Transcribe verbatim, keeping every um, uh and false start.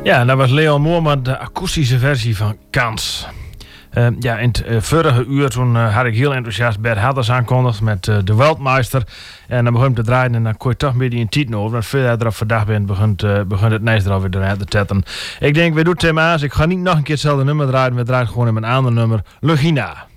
Ja, dat was Leon Moorman, de akoestische versie van Kans. Uh, ja, in het uh, vorige uur toen uh, had ik heel enthousiast Bert Hadders aankondigd met uh, de Wereldmeister. En dan begon ik te draaien en dan kon je toch een beetje in tijd over. Want veel je erop verdacht bent, begint, uh, begint het nice erover te tetten. Ik denk, we doen het thema. Ik ga niet nog een keer hetzelfde nummer draaien. We draaien gewoon in een ander nummer. Lugina.